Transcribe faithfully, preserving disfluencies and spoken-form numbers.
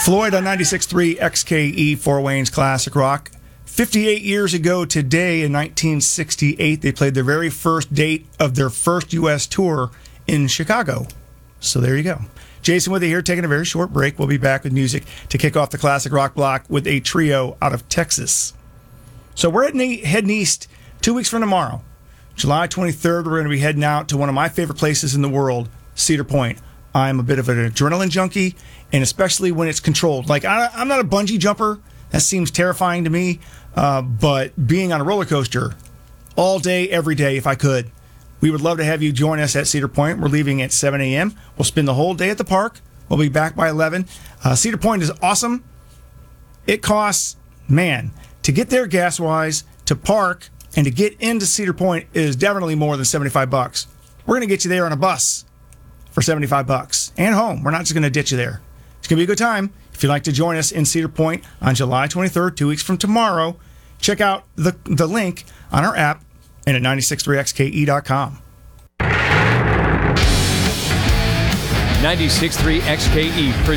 Floyd on ninety-six point three X K E, Fort Wayne's Classic Rock. fifty-eight years ago today, in nineteen sixty-eight, they played their very first date of their first U S tour in Chicago. So there you go. Jason with you here, taking a very short break. We'll be back with music to kick off the Classic Rock block with a trio out of Texas. So we're heading, heading east two weeks from tomorrow. July twenty-third, we're going to be heading out to one of my favorite places in the world, Cedar Point. I'm a bit of an adrenaline junkie, and especially when it's controlled. Like, I, I'm not a bungee jumper. That seems terrifying to me. Uh, but being on a roller coaster all day, every day, if I could, we would love to have you join us at Cedar Point. We're leaving at seven a.m. We'll spend the whole day at the park. We'll be back by eleven. Uh, Cedar Point is awesome. It costs, man, to get there gas-wise, to park, and to get into Cedar Point is definitely more than seventy-five bucks. We're going to get you there on a bus for seventy-five bucks and home. We're not just going to ditch you there. It's going to be a good time. If you'd like to join us in Cedar Point on July twenty-third, two weeks from tomorrow, check out the, the link on our app and at nine six three X K E dot com. ninety-six point three X K E